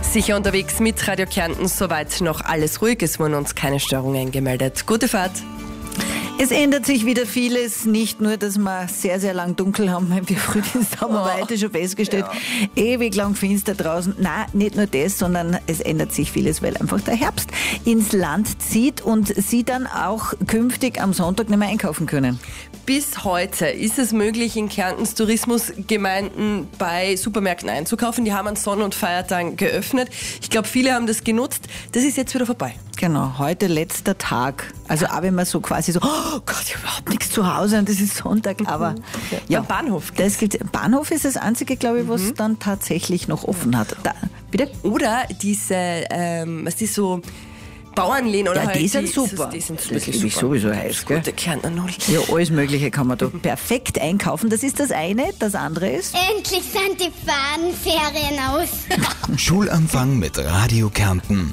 Sicher unterwegs mit Radio Kärnten, soweit noch alles ruhig, es wurden uns keine Störungen gemeldet. Gute Fahrt. Es ändert sich wieder vieles, nicht nur, dass wir sehr, sehr lang dunkel haben, wenn wir Frühdienst haben wir heute schon festgestellt, ewig lang finster draußen. Nein, nicht nur das, sondern es ändert sich vieles, weil einfach der Herbst ins Land zieht und Sie dann auch künftig am Sonntag nicht mehr einkaufen können. Bis heute ist es möglich, in Kärntens Tourismusgemeinden bei Supermärkten einzukaufen. Die haben an Sonn- und Feiertagen geöffnet. Ich glaube, viele haben das genutzt. Das ist jetzt wieder vorbei. Genau, heute letzter Tag. Also auch wenn man so quasi so, oh Gott, ich habe überhaupt nichts zu Hause und das ist Sonntag. Aber ja, Am Bahnhof. Das gibt's. Bahnhof ist das einzige, glaube ich, was dann tatsächlich noch offen hat. Da, bitte? Oder diese, was ist so Bauernläden oder Ja, halt die sind super. Die sind Das wirklich ist mich super. sowieso heiß, gell? Gute Kärntner Null. Ja, alles Mögliche kann man da perfekt einkaufen. Das ist das eine. Das andere ist... Endlich sind die Fadenferien aus. Schulanfang mit Radio Kärnten.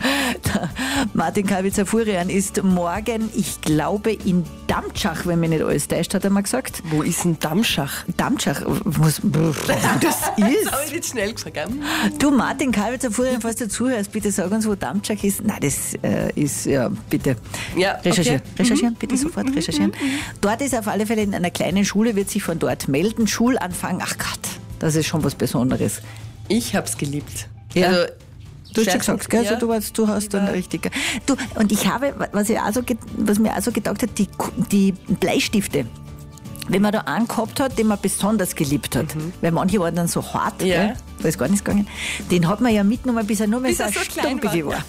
Martin Kalwitzer-Furian ist morgen, ich glaube, in Damtschach, wenn mich nicht alles täuscht, hat er mal gesagt. Wo ist ein Damschach? Damtschach, was das Habe ist? ich nicht schnell gesagt, gell? Du, Martin Kalwitzer-Furian, falls du zuhörst, bitte sag uns, wo Damtschach ist. Nein, das ist, ja, bitte. Ja, Recherchieren, okay. recherchieren, bitte sofort recherchieren. Dort ist auf alle Fälle in einer kleinen Schule, wird sich von dort melden. Schulanfang, ach Gott, das ist schon was Besonderes. Ich hab's geliebt. Ja. Also, Du hast schon gesagt, gell? Ja. Also du hast dann richtig. Du, und ich habe, was mir auch so gedacht hat, die Bleistifte. Wenn man da einen gehabt hat, den man besonders geliebt hat, weil manche waren dann so hart, Ja. gell? Da ist gar nichts gegangen, den hat man ja mitgenommen, bis er nur mehr Bis so er ein so klein Stumpige war.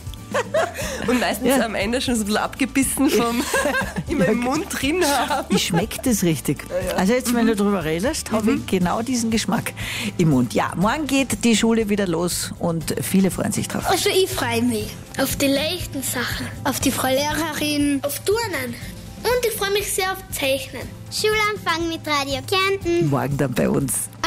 Und meistens am Ende schon so ein bisschen abgebissen vom immer im Mund drin haben. Wie schmeckt das richtig? Also jetzt, wenn du drüber redest, habe ich genau diesen Geschmack im Mund. Ja, morgen geht die Schule wieder los und viele freuen sich drauf. Also ich freue mich auf die leichten Sachen, auf die Frau Lehrerin, auf Turnen. Und ich freue mich sehr auf Zeichnen. Schulanfang mit Radio Kärnten. Morgen dann bei uns.